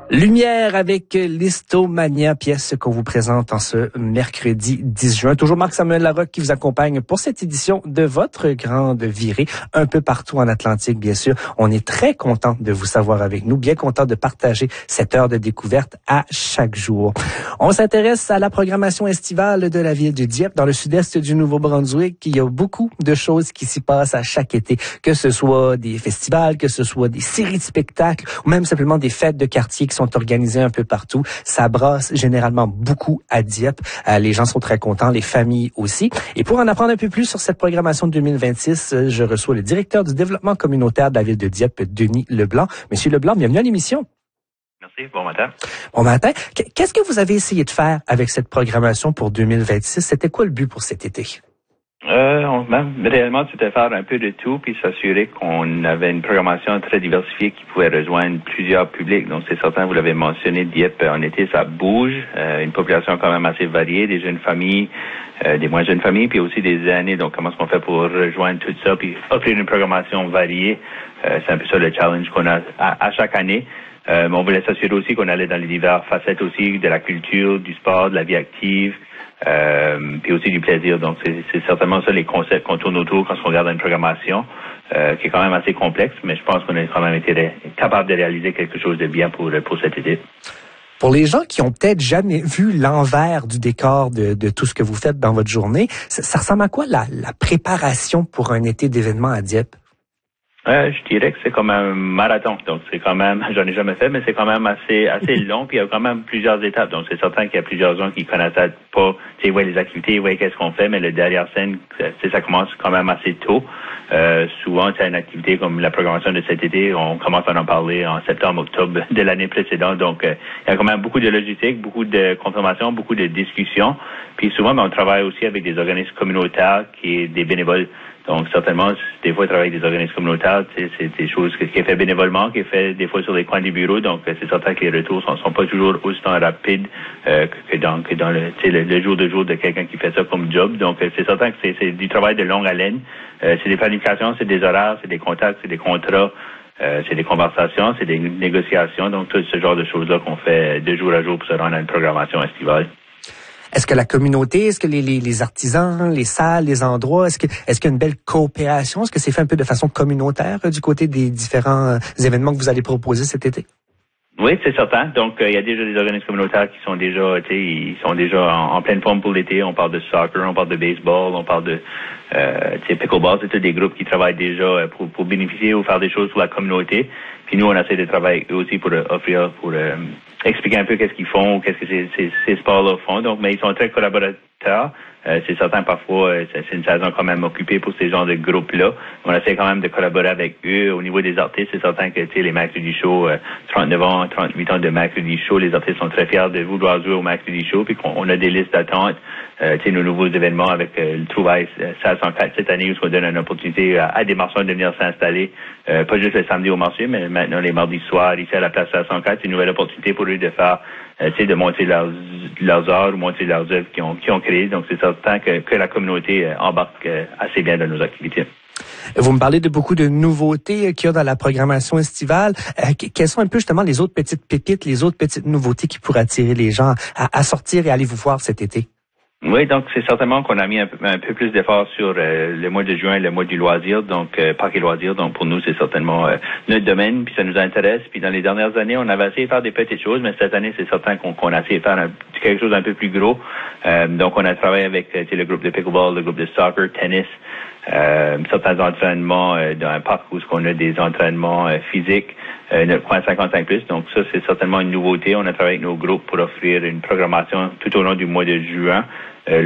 Lumière avec l'Histomania, pièce qu'on vous présente en ce mercredi 10 juin. Toujours Marc-Samuel Larocque qui vous accompagne pour cette édition de votre grande virée, un peu partout en Atlantique, bien sûr. On est très content de vous savoir avec nous, bien content de partager cette heure de découverte à chaque jour. On s'intéresse à la programmation estivale de la ville de Dieppe, dans le sud-est du Nouveau-Brunswick. Il y a beaucoup de choses qui s'y passent à chaque été, que ce soit des festivals, que ce soit des séries de spectacles, ou même simplement des fêtes de quartier qui sont organisées un peu partout. Ça brasse généralement beaucoup à Dieppe. Les gens sont très contents, les familles aussi. Et pour en apprendre un peu plus sur cette programmation de 2026, je reçois le directeur du développement communautaire de la ville de Dieppe, Denis Leblanc. Monsieur Leblanc, bienvenue à l'émission. Merci, bon matin. Bon matin. Qu'est-ce que vous avez essayé de faire avec cette programmation pour 2026? C'était quoi le but pour cet été? Réellement, c'était faire un peu de tout puis s'assurer qu'on avait une programmation très diversifiée qui pouvait rejoindre plusieurs publics. Donc, c'est certain, vous l'avez mentionné, Dieppe, en été, ça bouge. Une population quand même assez variée, des jeunes familles, des moins jeunes familles, puis aussi des aînés. Donc, comment est-ce qu'on fait pour rejoindre tout ça puis offrir une programmation variée? C'est un peu ça le challenge qu'on a à chaque année. Mais on voulait s'assurer aussi qu'on allait dans les diverses facettes aussi de la culture, du sport, de la vie active, puis aussi du plaisir. Donc, c'est certainement ça les concepts qu'on tourne autour quand on regarde une programmation qui est quand même assez complexe, mais je pense qu'on a quand même été capable de réaliser quelque chose de bien pour cet été. Pour les gens qui ont peut-être jamais vu l'envers du décor de tout ce que vous faites dans votre journée, ça ressemble à quoi la préparation pour un été d'événements à Dieppe? Je dirais que c'est comme un marathon. Donc, c'est quand même, j'en ai jamais fait, mais c'est quand même assez long. Puis, il y a quand même plusieurs étapes. Donc, c'est certain qu'il y a plusieurs gens qui connaissent pas, tu sais, ouais, les activités, ouais, qu'est-ce qu'on fait, mais le derrière scène, ça commence quand même assez tôt. Souvent, c'est une activité comme la programmation de cet été, on commence à en parler en septembre, octobre de l'année précédente. Donc, il y a quand même beaucoup de logistique, beaucoup de confirmations, beaucoup de discussions. Puis, souvent, on travaille aussi avec des organismes communautaires qui sont des bénévoles. Donc, certainement, des fois, travailler avec des organismes communautaires, c'est des choses qui est fait bénévolement, qui est fait des fois sur les coins des bureaux. Donc, c'est certain que les retours sont pas toujours aussi rapides que dans le jour de jour de quelqu'un qui fait ça comme job. Donc, c'est certain que c'est du travail de longue haleine. C'est des planifications, c'est des horaires, c'est des contacts, c'est des contrats. C'est des conversations, c'est des négociations. Donc, tout ce genre de choses-là qu'on fait de jour à jour pour se rendre à une programmation estivale. Est-ce que la communauté, est-ce que les artisans, les salles, les endroits, est-ce qu'il y a une belle coopération? Est-ce que c'est fait un peu de façon communautaire du côté des différents événements que vous allez proposer cet été? Oui, c'est certain. Donc, il y a déjà des organismes communautaires qui sont déjà, ils sont déjà en pleine forme pour l'été. On parle de soccer, on parle de baseball, on parle de, pickleball. C'est tous des groupes qui travaillent déjà pour bénéficier ou faire des choses pour la communauté. Puis nous, on essaie de travailler aussi pour offrir, pour expliquer un peu qu'est-ce qu'ils font, qu'est-ce que ces sports-là font. Donc, mais ils sont très collaborateurs. C'est certain, parfois, c'est une saison quand même occupée pour ces genres de groupes-là. On essaie quand même de collaborer avec eux. Au niveau des artistes, c'est certain que, les Mercredi Show, 39 ans, 38 ans de Mercredi Show, les artistes sont très fiers de vouloir jouer au Mercredi Show, puis qu'on a des listes d'attente. Nos nouveaux événements avec le Trouvaille Salle 104 cette année, où on donne une opportunité à des marchands de venir s'installer, pas juste le samedi au marché, mais maintenant les mardis soirs ici à la place Salle 104. C'est une nouvelle opportunité pour eux de faire, de monter leurs arts ou monter leurs œuvres qu'ils ont créées. Donc, c'est certain que la communauté embarque assez bien dans nos activités. Vous me parlez de beaucoup de nouveautés qu'il y a dans la programmation estivale. Quelles sont un peu justement les autres petites pépites, les autres petites nouveautés qui pourraient attirer les gens à sortir et aller vous voir cet été? Oui, donc c'est certainement qu'on a mis un peu plus d'efforts sur le mois de juin, le mois du loisir, donc parc et loisirs. Donc pour nous, c'est certainement notre domaine, puis ça nous intéresse. Puis dans les dernières années, on avait essayé de faire des petites choses, mais cette année, c'est certain qu'on a essayé de faire quelque chose un peu plus gros. Donc on a travaillé avec le groupe de pickleball, le groupe de soccer, tennis, certains entraînements dans un parc où on a des entraînements physiques. Notre coin 55+. Donc ça, c'est certainement une nouveauté. On a travaillé avec nos groupes pour offrir une programmation tout au long du mois de juin.